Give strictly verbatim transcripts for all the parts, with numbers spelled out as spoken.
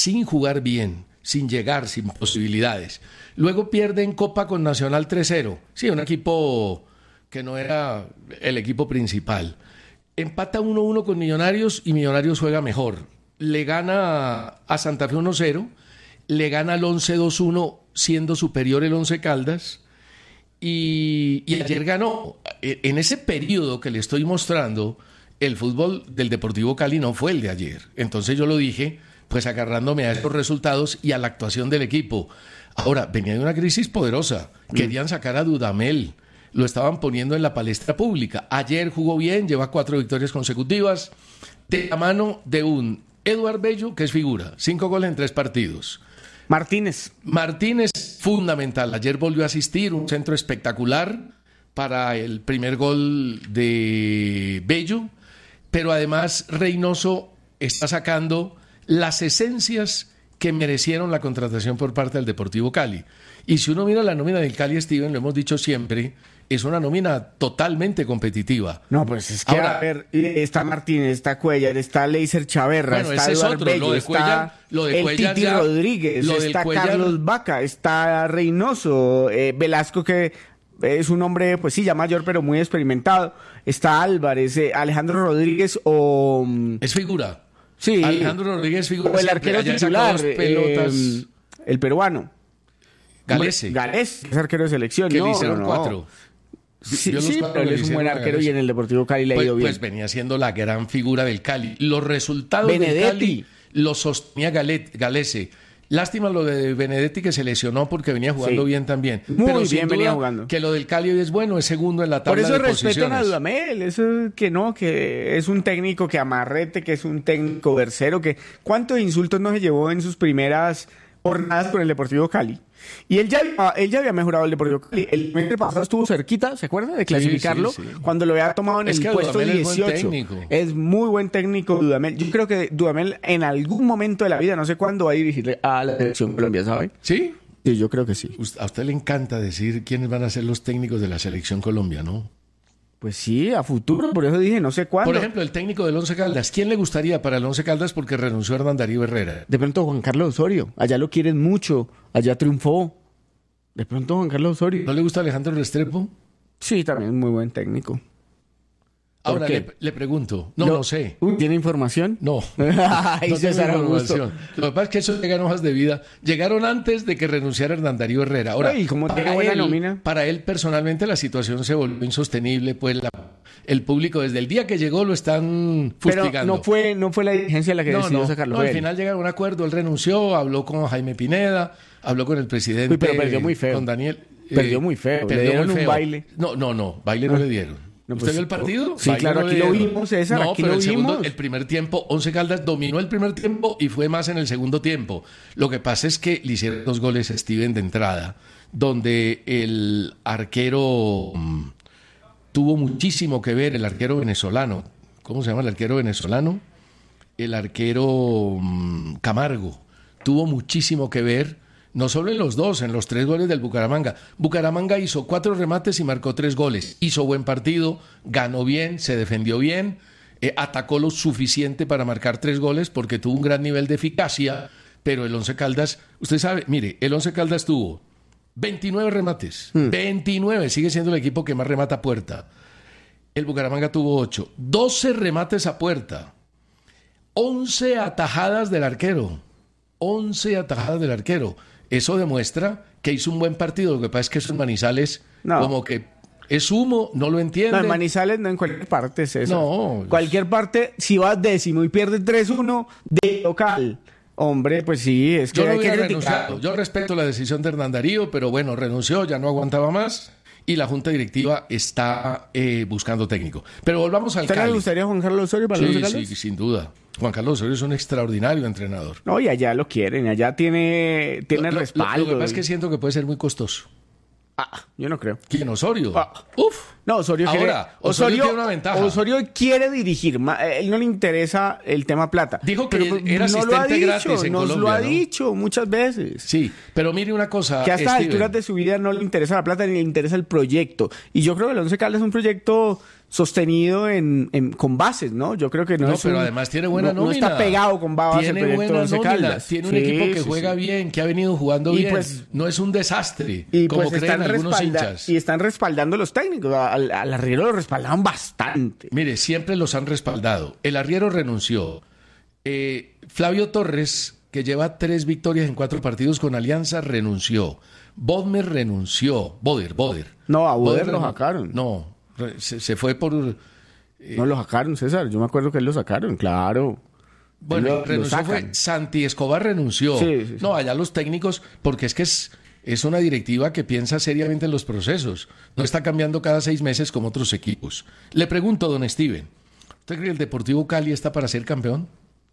sin jugar bien, sin llegar, sin posibilidades. Luego pierde en Copa con Nacional tres cero. Sí, un equipo que no era el equipo principal. Empata uno uno con Millonarios y Millonarios juega mejor. Le gana a Santa Fe uno cero, le gana al Once dos uno siendo superior el Once Caldas y, y ayer ganó. En ese periodo que le estoy mostrando, el fútbol del Deportivo Cali no fue el de ayer. Entonces yo lo dije, pues agarrándome a estos resultados y a la actuación del equipo. Ahora, venía de una crisis poderosa. Querían sacar a Dudamel. Lo estaban poniendo en la palestra pública. Ayer jugó bien, lleva cuatro victorias consecutivas, de la mano de un Eduard Bello, que es figura, cinco goles en tres partidos. Martínez. Martínez, fundamental. Ayer volvió a asistir, un centro espectacular para el primer gol de Bello, pero además Reynoso está sacando las esencias que merecieron la contratación por parte del Deportivo Cali. Y si uno mira la nómina del Cali, Steven, lo hemos dicho siempre, es una nómina totalmente competitiva. No, pues es que ahora, a ver, está Martínez, está Cuellar, está Leiser Chaverra, bueno, está ese es Eduard otro, Bello, lo de está Cuellar, lo de el Cuellar Titi ya, Rodríguez, lo del está Cuellar, Carlos Vaca, está Reynoso, eh, Velasco, que es un hombre, pues sí, ya mayor, pero muy experimentado. Está Álvarez, eh, Alejandro Rodríguez o... Es figura. Sí. Alejandro Rodríguez figura. O el arquero titular, pelotas. Eh, el peruano. Galese. Galese, es arquero de selección. Que no, le hicieron no. cuatro. Sí, sí, pero él es un buen arquero y en el Deportivo Cali le ha pues, ido bien. Pues venía siendo la gran figura del Cali. Los resultados Benedetti. del Cali los sostenía Galet, Galese. Lástima lo de Benedetti, que se lesionó porque venía jugando sí. bien también. Muy pero bien sin venía duda jugando. Que lo del Cali es bueno, es segundo en la tabla de posiciones. Por eso posiciones. respetan a Dudamel, eso que no, que es un técnico que amarrete, que es un técnico versero, que cuántos insultos no se llevó en sus primeras jornadas con el Deportivo Cali. Y él ya, él ya había mejorado el Deportivo Cali. El semestre pasado estuvo cerquita, ¿se acuerda? De clasificarlo, sí, sí, sí. cuando lo había tomado en es el que puesto Dudamel dieciocho. Es, buen técnico. Es muy buen técnico Dudamel. Yo creo que Dudamel en algún momento de la vida, no sé cuándo, va a dirigirle a la selección Colombia, ¿sabe? ¿Sí? Sí, yo creo que sí. A usted le encanta decir quiénes van a ser los técnicos de la selección Colombia, ¿no? Pues sí, a futuro, por eso dije, no sé cuándo. Por ejemplo, el técnico del Once Caldas. ¿Quién le gustaría para el Once Caldas porque renunció a Hernán Darío Herrera? De pronto Juan Carlos Osorio. Allá lo quieren mucho. Allá triunfó. De pronto Juan Carlos Osorio. ¿No le gusta Alejandro Restrepo? Sí, también es muy buen técnico. Ahora le, le pregunto. No, lo, no sé. Uy, ¿tiene información? No. Ay, no César tengo Augusto. información. Lo que pasa es que eso llegan hojas de vida. Llegaron antes de que renunciara Hernán Darío Herrera. Ahora, Ay, ¿cómo tiene para, buena él, nómina? para él personalmente la situación se volvió insostenible. Pues la, el público desde el día que llegó lo están fustigando. Pero no fue, no fue la dirigencia la que no, decidió no, sacarlo. No, al él. final llegaron a un acuerdo. Él renunció, habló con Jaime Pineda, habló con el presidente. Uy, pero perdió muy feo. Con Daniel. Perdió muy feo. Perdió le dieron muy feo. un baile. No, no, no. Baile no, no le dieron. No, ¿Usted pues, vio el partido? Sí, claro, no aquí lo vimos, César, no, aquí pero lo el segundo, vimos. el primer tiempo, Once Caldas dominó el primer tiempo y fue más en el segundo tiempo. Lo que pasa es que le hicieron dos goles a Steven de entrada, donde el arquero um, tuvo muchísimo que ver, el arquero venezolano. ¿Cómo se llama el arquero venezolano? El arquero um, Camargo. Tuvo muchísimo que ver. No solo en los dos, en los tres goles del Bucaramanga. Bucaramanga hizo cuatro remates y marcó tres goles. Hizo buen partido, ganó bien, se defendió bien, eh, atacó lo suficiente para marcar tres goles porque tuvo un gran nivel de eficacia, pero el Once Caldas, usted sabe, mire, el Once Caldas tuvo veintinueve remates, hmm. veintinueve, sigue siendo el equipo que más remata a puerta. El Bucaramanga tuvo ocho, doce remates a puerta, once atajadas del arquero, once atajadas del arquero. Eso demuestra que hizo un buen partido. Lo que pasa es que esos Manizales, no. como que es humo, no lo entiende. No, en Manizales no en cualquier parte es eso. No. Cualquier parte, si vas décimo y pierdes tres uno de local, hombre, pues sí, es que Yo no hay que hubiera criticar. renunciado. Yo respeto la decisión de Hernán Darío, pero bueno, renunció, ya no aguantaba más. Y la Junta Directiva está eh, buscando técnico. Pero volvamos al ¿Usted Cali. le gustaría Juan Carlos Osorio para sí, los Carlos? Sí, sin duda. Juan Carlos Osorio es un extraordinario entrenador. No, y allá lo quieren, allá tiene, tiene lo, respaldo. Lo, lo que pasa es que siento que puede ser muy costoso. Ah, yo no creo. ¿Quién? Osorio. Ah. Uf. No, Osorio Ahora, quiere, Osorio, Osorio tiene una ventaja. Osorio quiere dirigir, él no le interesa el tema plata. Dijo que pero era no lo ha asistente dicho, gratis en nos Colombia, lo ha ¿no? dicho muchas veces. Sí, pero mire una cosa, que a estas Steven. alturas de su vida no le interesa la plata ni le interesa el proyecto. Y yo creo que el Once Caldas es un proyecto sostenido en, en con bases, ¿no? Yo creo que no, no es pero un, además tiene buena no, nómina. No está pegado con babas tiene el proyecto buena Once nómina. Caldas. Tiene un sí, equipo que sí, juega sí. bien, que ha venido jugando Y bien. pues, no es un desastre, y como pues creen están algunos respalda- hinchas. Y están respaldando los técnicos. Al, al arriero lo respaldaban bastante. Mire, siempre los han respaldado. El arriero renunció. Eh, Flavio Torres, que lleva tres victorias en cuatro partidos con Alianza, renunció. Bodmer renunció. Boder, Boder. No, a Boder lo renun- sacaron. No, re- se, se fue por... No lo sacaron, César. Yo me acuerdo que él lo sacaron, claro. Bueno, Lo- lo renunció sacan. fue Santi Escobar renunció. Sí, sí, sí. No, allá los técnicos, porque es que es, es una directiva que piensa seriamente en los procesos. No está cambiando cada seis meses como otros equipos. Le pregunto, don Steven, ¿usted cree que el Deportivo Cali está para ser campeón?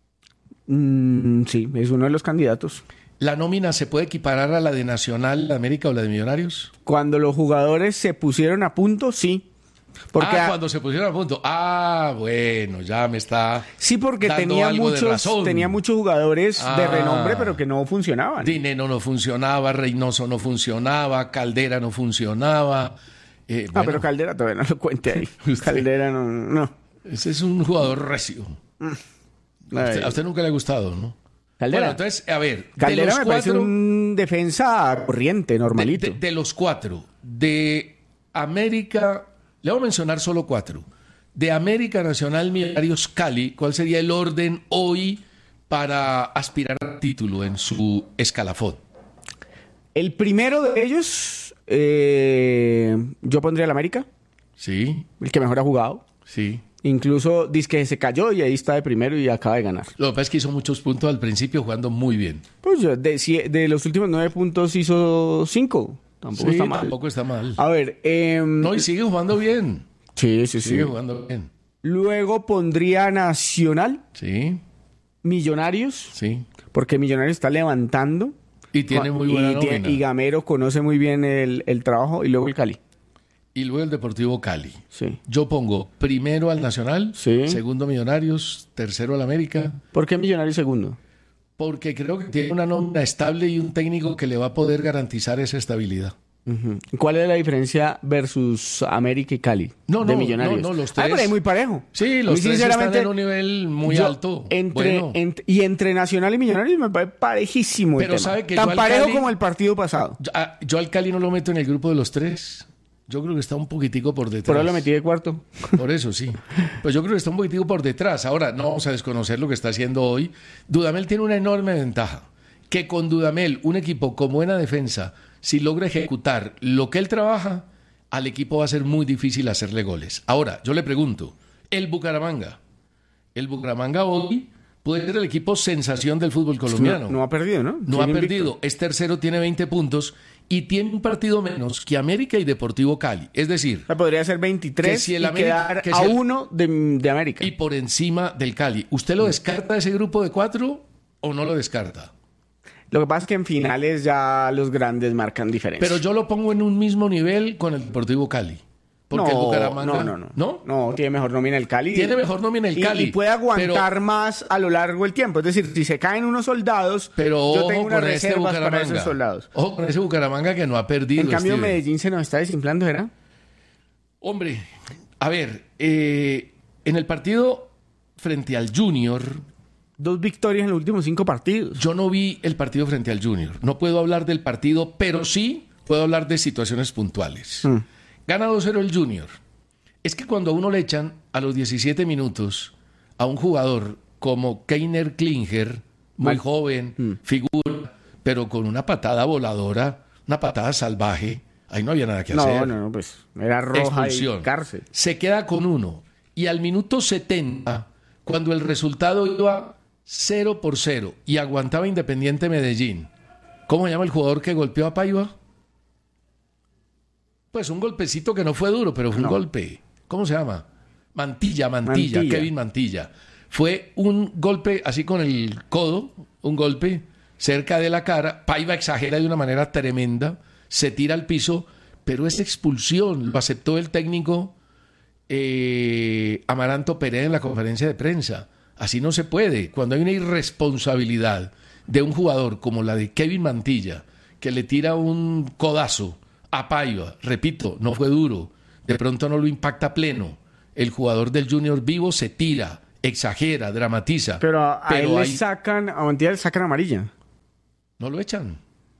Mm, sí, es uno de los candidatos. ¿La nómina se puede equiparar a la de Nacional, de América o la de Millonarios? Cuando los jugadores se pusieron a punto, sí. Porque ah, a- cuando se pusieron a punto. Ah, bueno, ya me está Sí, porque dando tenía algo de muchos, razón. tenía muchos jugadores de Ah. renombre, pero que no funcionaban. Dineno no funcionaba, Reynoso no funcionaba, Caldera no funcionaba. Eh, Ah, bueno, pero Caldera todavía no lo cuente ahí. Usted- Caldera no, no. ese es un jugador recio. A usted, Ay. a usted nunca le ha gustado, ¿no? Caldera. Bueno, entonces, a ver, de Caldera los me parece cuatro, un defensa corriente, de, normalito. de- de los cuatro, de América, le voy a mencionar solo cuatro. De América, Nacional, Millonarios, Cali, ¿cuál sería el orden hoy para aspirar al título en su escalafón? El primero de ellos, eh, yo pondría el América, Sí, el que mejor ha jugado. sí. Incluso dice que se cayó y ahí está de primero y acaba de ganar. Lo que pasa es que hizo muchos puntos al principio jugando muy bien. Pues yo, de, si- de los últimos nueve puntos hizo cinco. Tampoco Sí, está mal. tampoco está mal. A ver, em, No, y sigue jugando bien. sí, sí, sí. Sigue jugando bien. Luego pondría Nacional, Sí, Millonarios, sí. porque Millonarios está levantando. Y tiene muy buena y, tiene- nómina. y Gamero conoce muy bien el, el trabajo. Y luego el Cali. Y luego el Deportivo Cali. Sí. Yo pongo primero al Nacional, Sí. segundo Millonarios, tercero al América, ¿Por qué Millonarios segundo? porque creo que tiene una nómina estable y un técnico que le va a poder garantizar esa estabilidad. Ujú. ¿Cuál es la diferencia versus América y Cali? No, de no, Millonarios. no, no, los Ah, tres- pero es muy parejo. Sí, A los mí, tres están sinceramente, en un nivel muy yo, alto. Entre, Bueno, ent- y entre Nacional y Millonarios me parece parejísimo el Pero tema. sabe que yo Tan al parejo Cali- como el partido pasado. yo, ah, yo al Cali no lo meto en el grupo de los tres. Yo creo que está un poquitico por detrás. Por ahora lo metí de cuarto. Por eso sí. Pues yo creo que está un poquitico por detrás. Ahora, no vamos a desconocer lo que está haciendo hoy. Dudamel tiene una enorme ventaja. Que con Dudamel, un equipo con buena defensa, si logra ejecutar lo que él trabaja, al equipo va a ser muy difícil hacerle goles. Ahora, yo le pregunto, el Bucaramanga. El Bucaramanga hoy puede ser el equipo sensación del fútbol colombiano. No, no ha perdido, ¿no? No ha Sigue invicto. perdido. Es tercero, tiene veinte puntos y tiene un partido menos que América y Deportivo Cali. Es decir, O sea, podría ser veintitrés Que si el y América- quedar que a si el- uno de, de América. y por encima del Cali. ¿Usted lo descarta de ese grupo de cuatro o no lo descarta? Lo que pasa es que en finales ya los grandes marcan diferencia. Pero yo lo pongo en un mismo nivel con el Deportivo Cali. Porque no, el Bucaramanga... no, no, no. ¿No? No, tiene mejor nómina el Cali. Tiene mejor nómina el Y- Cali, Y, puede aguantar pero- más a lo largo del tiempo. Es decir, si se caen unos soldados, Pero yo ojo tengo unas con este reservas para Bucaramanga. esos soldados. Ojo con ese Bucaramanga que no ha perdido. En cambio, Steven. Medellín se nos está desinflando, ¿verdad? Hombre, a ver, eh, en el partido frente al Junior, Dos victorias en los últimos cinco partidos. yo no vi el partido frente al Junior. No puedo hablar del partido, pero sí puedo hablar de situaciones puntuales. Mm. Gana dos cero el Junior. Es que cuando a uno le echan a los diecisiete minutos a un jugador como Keiner Klinger, muy Mal. joven, figura, pero con una patada voladora, una patada salvaje, ahí no había nada que hacer. No, no, no, pues era roja Expulsión. y cárcel. Se queda con uno. Y al minuto setenta, cuando el resultado iba cero por cero y aguantaba Independiente Medellín, ¿cómo se llama el jugador que golpeó a Paiva? Pues un golpecito que no fue duro, pero fue No. un golpe. ¿Cómo se llama? Mantilla, Mantilla, Mantilla. Kevin Mantilla. Fue un golpe así con el codo, un golpe cerca de la cara. Paiva exagera de una manera tremenda, se tira al piso, pero esa expulsión lo aceptó el técnico eh, Amaranto Perea en la conferencia de prensa. Así no se puede. Cuando hay una irresponsabilidad de un jugador como la de Kevin Mantilla, que le tira un codazo a Paiva, repito, no fue duro, de pronto no lo impacta pleno, el jugador del Junior vivo se tira, exagera, dramatiza. Pero a, a pero él hay... le sacan, a Montilla le sacan amarilla. ¿No lo echan?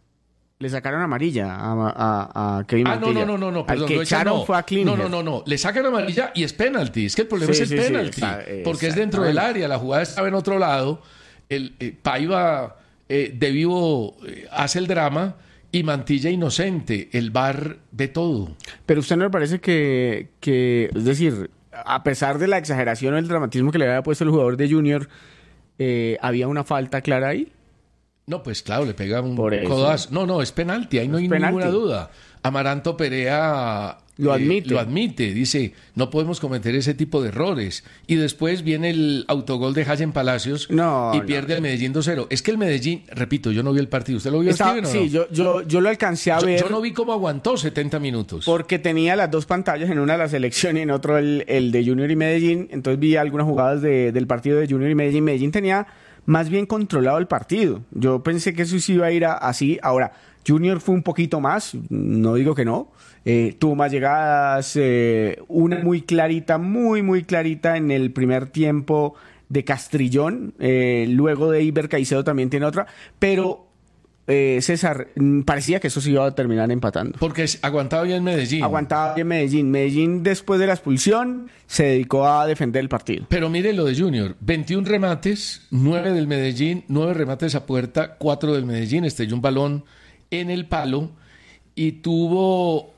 Le sacaron amarilla a, a, a Kevin Ah, no, Montilla. no, no, no, no, perdón, Al que lo echan, echaron no. fue a Klinger. No, no, no, no, le sacan amarilla y es penalti. Es que el problema Sí, es el sí, sí, penalti, exa- eh, porque es dentro del área, la jugada estaba en otro lado, el eh, Paiva eh, de vivo eh, hace el drama y Mantilla inocente, el V A R ve todo. Pero usted no le parece que, que, es decir, a pesar de la exageración o el dramatismo que le había puesto el jugador de Junior, eh, ¿había una falta clara ahí? No, pues claro, le pega un Por eso. codazo. No, no, es penalti, ahí no Es hay penalti. ninguna duda. Amaranto Perea Lo eh, admite. lo admite, dice, no podemos cometer ese tipo de errores. Y después viene el autogol de Hayen Palacios No, y no. pierde el Medellín dos cero. Es que el Medellín, repito, yo no vi el partido. ¿Usted lo vio, Estaba- Steven, o sí, no? yo, yo, yo lo alcancé a Yo- ver yo no vi cómo aguantó setenta minutos. porque tenía las dos pantallas, en una la selección y en otro el, el de Junior y Medellín. Entonces vi algunas jugadas de- del partido de Junior y Medellín. Medellín tenía más bien controlado el partido. Yo pensé que eso sí iba a ir a- así. Ahora, Junior fue un poquito más, no digo que no. Eh, tuvo más llegadas, eh, una muy clarita, muy, muy clarita en el primer tiempo de Castrillón. Eh, luego de Iber Caicedo también tiene otra. Pero, eh, César, mm, parecía que eso se iba a terminar empatando. Porque es- aguantaba bien Medellín. Aguantaba bien Medellín. Medellín, después de la expulsión, se dedicó a defender el partido. Pero mire lo de Junior, veintiún remates, nueve del Medellín, nueve remates a puerta, cuatro del Medellín, estrelló un balón en el palo y tuvo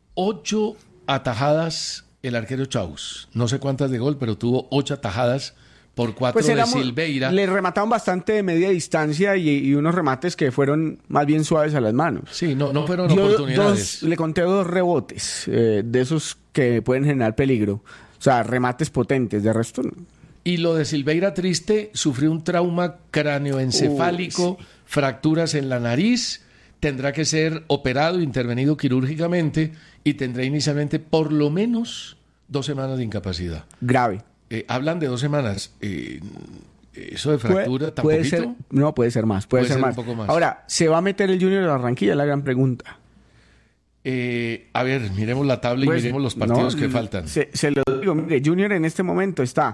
ocho atajadas el arquero Chaus. No sé cuántas de gol, pero tuvo ocho atajadas por cuatro Pues de éramos- Silveira. le remataron bastante de media distancia y, y unos remates que fueron más bien suaves a las manos. Sí, no, no fueron Dio oportunidades. dos- le conté dos rebotes eh, de esos que pueden generar peligro. O sea, remates potentes. De resto, no. Y lo de Silveira triste, sufrió un trauma cráneoencefálico, Uy, fracturas en la nariz, tendrá que ser operado, intervenido quirúrgicamente y tendrá inicialmente por lo menos dos semanas de incapacidad. grave. Eh, hablan de dos semanas. Eh, eso de fractura, Puede, puede ¿tampoquito? ser, no, puede ser más. Puede, Puede ser, ser un más. poco más. Ahora, ¿se va a meter el Junior de Barranquilla? Es la gran pregunta. Eh, a ver, miremos la tabla y Pues, miremos los partidos no, que faltan. Se, se lo digo, mire, Junior en este momento está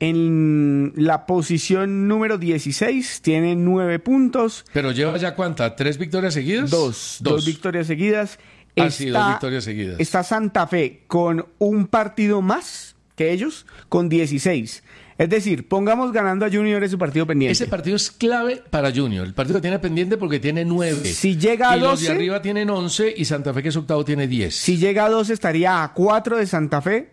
en la posición número dieciséis, tiene nueve puntos, Pero lleva ya cuánta, ¿tres victorias seguidas? dos, dos, victorias seguidas. Ah, sí, dos victorias seguidas. Está Santa Fe con un partido más que ellos, con dieciséis. Es decir, pongamos ganando a Junior en su partido pendiente. Ese partido es clave para Junior. El partido que tiene pendiente porque tiene nueve. Si llega a y los de doce, arriba tienen once y Santa Fe, que es octavo, tiene diez. si llega a doce estaría a cuatro de Santa Fe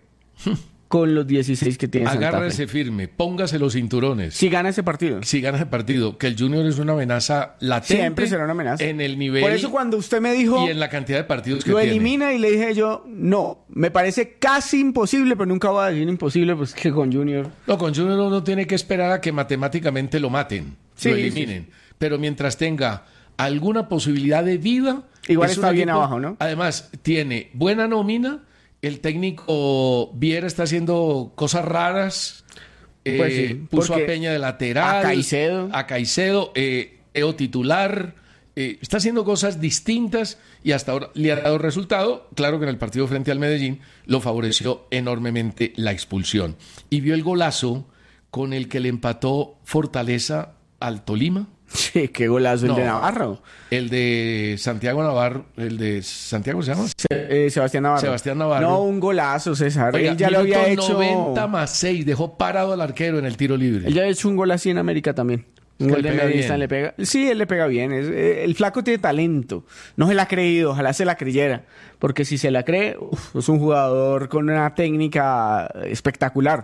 con los dieciséis que tiene Santa Fe. Agárrese firme, póngase los cinturones. Si gana ese partido. Si gana el partido, que el Junior es una amenaza latente. Siempre será una amenaza. En el nivel Por eso cuando usted me dijo, y en la cantidad de partidos que lo tiene. elimina y le dije yo, no, me parece casi imposible, pero nunca voy a decir imposible, pues que con Junior. No, con Junior uno tiene que esperar a que matemáticamente lo maten, Sí, lo eliminen. Pero mientras tenga alguna posibilidad de vida... Igual es un está bien equipo- abajo, ¿no? Además, tiene buena nómina, el técnico Viera está haciendo cosas raras, eh, Pues sí, puso a porque Peña de lateral, a Caicedo. a Caicedo, eh, Eo titular, eh, está haciendo cosas distintas y hasta ahora le ha dado resultado. Claro que en el partido frente al Medellín lo favoreció enormemente la expulsión. Y vio el golazo con el que le empató Fortaleza al Tolima. Sí, qué golazo el No. de Navarro. El de Santiago Navarro, el de Santiago se llama. Se- eh, Sebastián Navarro. Sebastián Navarro. No, un golazo, César. Oiga, él ya lo había minuto hecho. noventa más seis, dejó parado al arquero en el tiro libre. Él ya había hecho un gol así en América también. Un que gol le de pega media bien. distancia, le pega. Sí, él le pega bien. Es- eh, el flaco tiene talento. No se la ha creído, ojalá se la creyera. Porque si se la cree, uf, es un jugador con una técnica espectacular.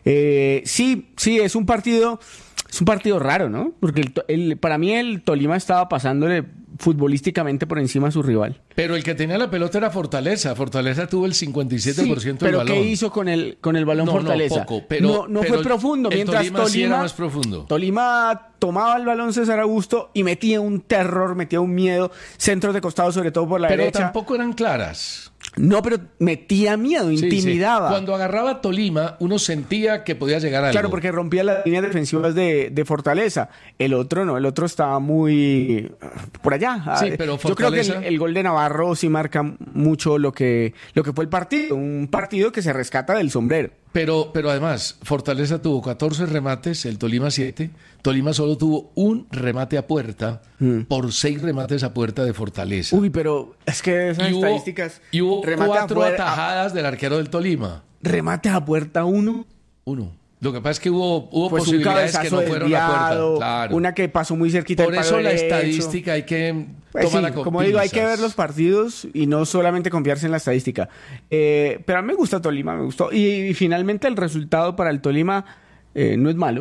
Eh, sí, sí, es un partido. Es un partido raro, ¿no? Porque el, to- el- para mí el Tolima estaba pasándole futbolísticamente por encima a su rival. Pero el que tenía la pelota era Fortaleza. Fortaleza tuvo el cincuenta y siete por ciento Sí, del pero balón. ¿qué hizo con el, con el balón No, Fortaleza? no, poco, pero, no no pero fue profundo. el Mientras Tolima, Tolima, sí era más profundo. Tolima tomaba el balón César Augusto y metía un terror, metía un miedo, centros de costado sobre todo por la Pero derecha. tampoco eran claras. No, pero metía miedo, Sí, sí. intimidaba. Cuando agarraba a Tolima, uno sentía que podía llegar a algo. Claro, porque rompía las líneas defensivas de, de Fortaleza. El otro no, el otro estaba muy por allá. Sí, pero Yo creo que el, Fortaleza- el gol de Navarro sí marca mucho lo que, lo que fue el partido. Un partido que se rescata del sombrero. Pero, pero además, Fortaleza tuvo catorce remates, el Tolima siete. Tolima solo tuvo un remate a puerta mm. por seis remates a puerta de Fortaleza. Uy, pero es que esas y hubo, estadísticas... Y hubo cuatro atajadas a, del arquero del Tolima. ¿Remate a puerta uno? Uno. Lo que pasa es que hubo, hubo pues posibilidades que no fueron desviado, a puerta. Claro. Una que pasó muy cerquita Por del eso palo la derecho. estadística hay que pues tomarla sí, con como pinzas. digo, hay que ver los partidos y no solamente confiarse en la estadística. Eh, pero a mí me gusta Tolima, me gustó. Y, y finalmente el resultado para el Tolima eh, no es malo.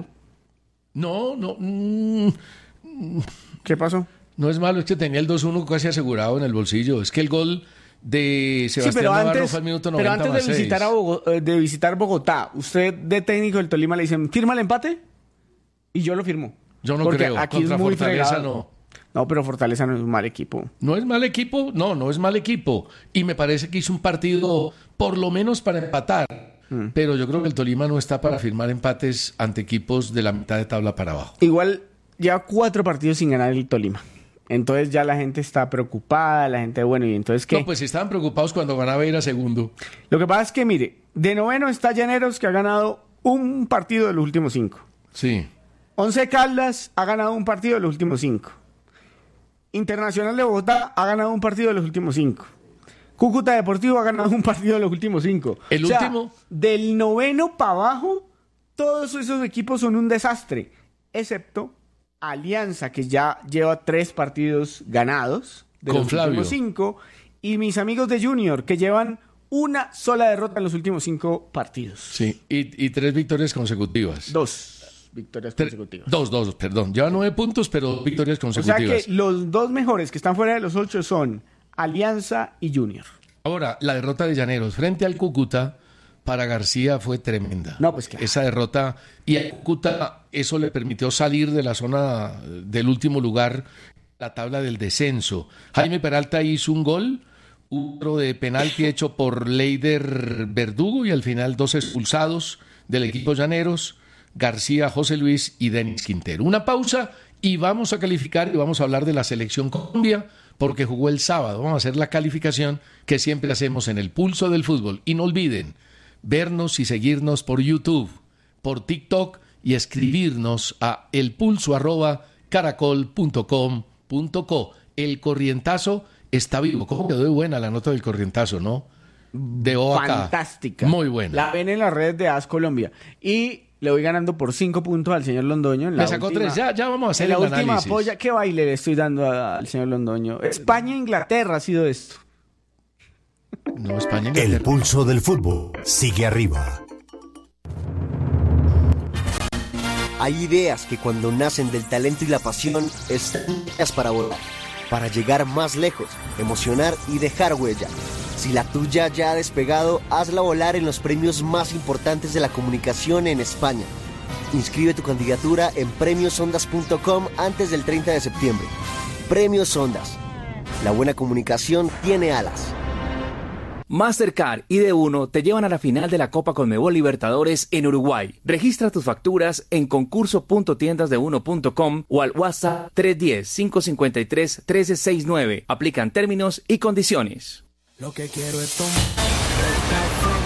No, no. Mm, ¿Qué pasó? No es malo, es que tenía el dos uno casi asegurado en el bolsillo. Es que el gol de Sebastián sí, pero Navarro antes, fue al minuto noventa Pero antes de visitar, a Bogotá, de visitar Bogotá, usted de técnico del Tolima le dicen, ¿firma el empate? Y yo lo firmo. Yo no Porque creo. Aquí Contra es muy Fortaleza fregado. no. No, pero Fortaleza no es un mal equipo. ¿No es mal equipo? No, no es mal equipo. Y me parece que hizo un partido por lo menos para empatar. Mm. Pero yo creo que el Tolima no está para firmar empates ante equipos de la mitad de tabla para abajo. Igual lleva cuatro partidos sin ganar el Tolima. Entonces ya la gente está preocupada, la gente, bueno, ¿y entonces qué? No, pues estaban preocupados cuando ganaba ir a segundo. Lo que pasa es que, mire, de noveno está Llaneros, que ha ganado un partido de los últimos cinco. Sí. Once Caldas ha ganado un partido de los últimos cinco. Internacional de Bogotá ha ganado un partido de los últimos cinco. Cúcuta Deportivo ha ganado un partido de los últimos cinco. El o sea, último. Del noveno para abajo, todos esos equipos son un desastre, excepto Alianza, que ya lleva tres partidos ganados de Con los Flavio. últimos cinco, y mis amigos de Junior, que llevan una sola derrota en los últimos cinco partidos. Sí, y, y tres victorias consecutivas. Dos victorias Tre- consecutivas. Dos, dos, perdón. Lleva nueve puntos, pero dos victorias O sea consecutivas. que los dos mejores que están fuera de los ocho son Alianza y Junior. Ahora, la derrota de Llaneros frente al Cúcuta para García fue tremenda. No, pues claro. Esa derrota, y a Cúcuta eso le permitió salir de la zona del último lugar, la tabla del descenso. Jaime Peralta hizo un gol, otro de penalti hecho por Leider Verdugo, y al final dos expulsados del equipo Llaneros, García, José Luis y Denis Quintero. Una pausa y vamos a calificar y vamos a hablar de la selección Colombia, porque jugó el sábado. Vamos a hacer la calificación que siempre hacemos en el Pulso del Fútbol. Y no olviden vernos y seguirnos por YouTube, por TikTok y escribirnos a elpulso arroba caracol punto com punto co. El corrientazo está vivo. ¿Cómo quedó de buena la nota del corrientazo, no? De O acá. Fantástica. Muy buena. La ven en las redes de A S Colombia. Y le voy ganando por cinco puntos al señor Londoño. En la Le sacó última, tres. Ya, ya vamos a hacer en la el última análisis. polla. ¿Qué baile le estoy dando a- al señor Londoño? España-Inglaterra ha sido esto. No, España. El Inglaterra. pulso del fútbol sigue arriba. Hay ideas que cuando nacen del talento y la pasión están hechas para volar, para llegar más lejos, emocionar y dejar huella. Si la tuya ya ha despegado, hazla volar en los premios más importantes de la comunicación en España. Inscribe tu candidatura en premios ondas punto com antes del treinta de septiembre. Premios Ondas. La buena comunicación tiene alas. Mastercard y D uno te llevan a la final de la Copa Conmebol Libertadores en Uruguay. Registra tus facturas en concurso punto tiendas de uno punto com o al WhatsApp tres uno cero, cinco cinco tres, uno tres seis nueve. Aplican términos y condiciones. Lo que quiero es tomar.